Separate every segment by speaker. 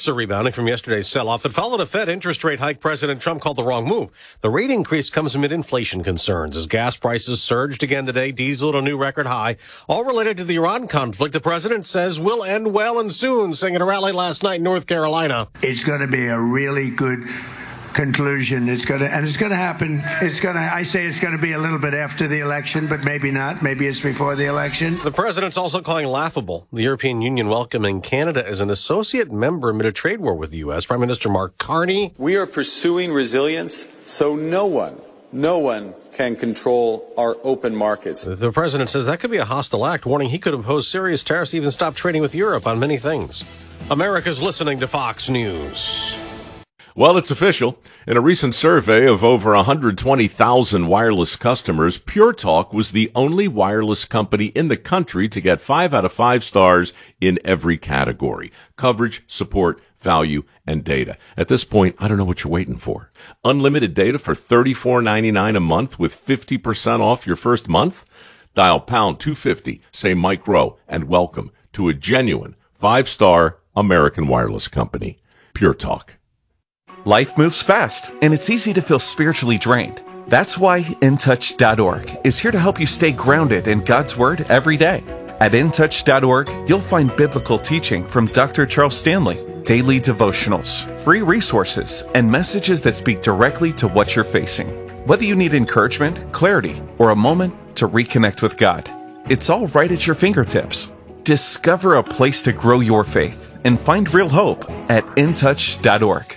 Speaker 1: Stocks are rebounding from yesterday's sell-off. It followed a Fed interest rate hike President Trump called the wrong move. The rate increase comes amid inflation concerns as gas prices surged again today, diesel at a new record high, all related to the Iran conflict the president says will end well and soon, saying at a rally last night in North Carolina.
Speaker 2: It's going to be a really good conclusion. It's going to happen. I say it's going to be a little bit after the election, but maybe not. Maybe it's before the election.
Speaker 1: The president's also calling laughable the European Union welcoming Canada as an associate member amid a trade war with the U.S. Prime Minister Mark Carney.
Speaker 3: We are pursuing resilience so no one can control our open markets.
Speaker 1: The president says that could be a hostile act, warning he could impose serious tariffs, even stop trading with Europe on many things. America's listening to Fox News.
Speaker 4: Well, it's official. In a recent survey of over 120,000 wireless customers, Pure Talk was the only wireless company in the country to get 5 out of 5 stars in every category: coverage, support, value, and data. At this point, I don't know what you're waiting for. Unlimited data for $34.99 a month with 50% off your first month? Dial pound 250, say Mike Rowe, and welcome to a genuine 5-star American wireless company. Pure Talk.
Speaker 5: Life moves fast, and it's easy to feel spiritually drained. That's why InTouch.org is here to help you stay grounded in God's Word every day. At InTouch.org, you'll find biblical teaching from Dr. Charles Stanley, daily devotionals, free resources, and messages that speak directly to what you're facing. Whether you need encouragement, clarity, or a moment to reconnect with God, it's all right at your fingertips. Discover a place to grow your faith and find real hope at InTouch.org.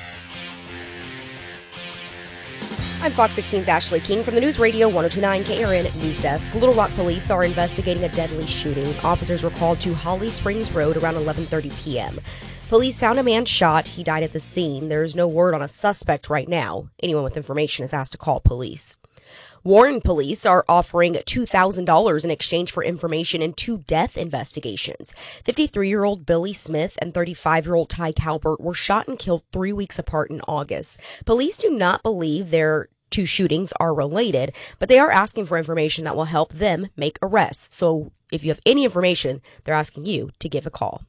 Speaker 6: I'm Fox 16's Ashley King from the News Radio 102.9 KRN News Desk. Little Rock police are investigating a deadly shooting. Officers were called to Holly Springs Road around 11:30 p.m. Police found a man shot. He died at the scene. There's no word on a suspect right now. Anyone with information is asked to call police. Warren police are offering $2,000 in exchange for information in 2 death investigations. 53-year-old Billy Smith and 35-year-old Ty Calbert were shot and killed 3 weeks apart in August. Police do not believe their 2 shootings are related, but they are asking for information that will help them make arrests. So if you have any information, they're asking you to give a call.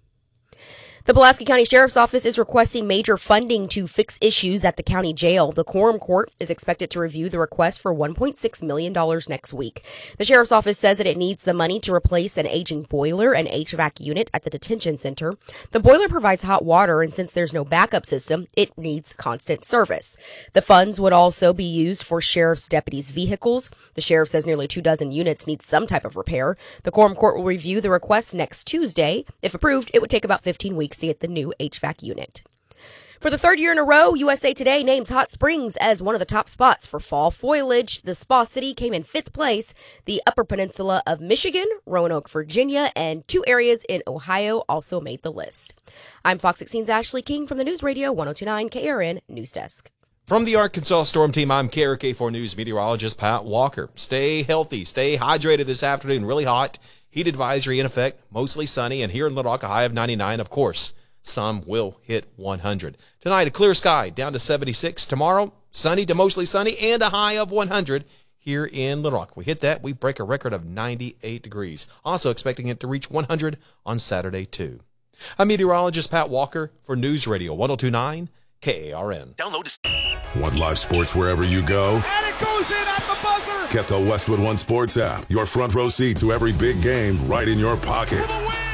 Speaker 6: The Pulaski County Sheriff's Office is requesting major funding to fix issues at the county jail. The Quorum Court is expected to review the request for $1.6 million next week. The Sheriff's Office says that it needs the money to replace an aging boiler and HVAC unit at the detention center. The boiler provides hot water, and since there's no backup system, it needs constant service. The funds would also be used for sheriff's deputies' vehicles. The sheriff says nearly 24 units need some type of repair. The Quorum Court will review the request next Tuesday. If approved, it would take about 15 weeks to get the new HVAC unit. For the 3rd year in a row, USA Today names Hot Springs as one of the top spots for fall foliage. The Spa City came in 5th place. The Upper Peninsula of Michigan, Roanoke, Virginia, and 2 areas in Ohio also made the list. I'm Fox 16's Ashley King from the News Radio 102.9 KRN News Desk.
Speaker 7: From the Arkansas Storm Team, I'm KRK4 News meteorologist Pat Walker. Stay healthy, stay hydrated this afternoon. Really hot. Heat advisory in effect, mostly sunny, and here in Little Rock, a high of 99, of course. Some will hit 100. Tonight, a clear sky down to 76. Tomorrow, sunny to mostly sunny and a high of 100 here in Little Rock. We hit that, we break a record of 98 degrees. Also expecting it to reach 100 on Saturday, too. I'm meteorologist Pat Walker for News Radio 102.9 KARN.
Speaker 8: Download this. Want live sports wherever you go?
Speaker 9: And it goes in at the buzzer.
Speaker 8: Get the Westwood One Sports app. Your front row seat to every big game right in your pocket.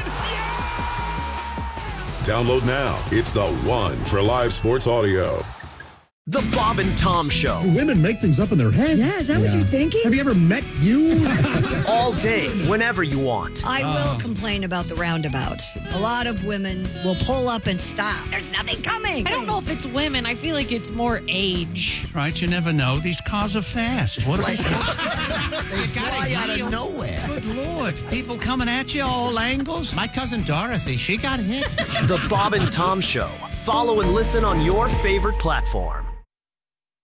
Speaker 8: Download now. It's the one for live sports audio.
Speaker 10: The Bob and Tom Show.
Speaker 11: Do women make things up in their head?
Speaker 12: Yeah, is that what you're thinking?
Speaker 11: Have you ever met you?
Speaker 10: All day, whenever you want.
Speaker 12: I will complain about the roundabouts. A lot of women will pull up and stop. There's nothing coming.
Speaker 13: I don't know if it's women. I feel like it's more age.
Speaker 14: Right, you never know. These cars are fast. What are they?
Speaker 15: They fly out of nowhere.
Speaker 14: Good Lord. People coming at you all angles. My cousin Dorothy, she got hit.
Speaker 10: The Bob and Tom Show. Follow and listen on your favorite platform.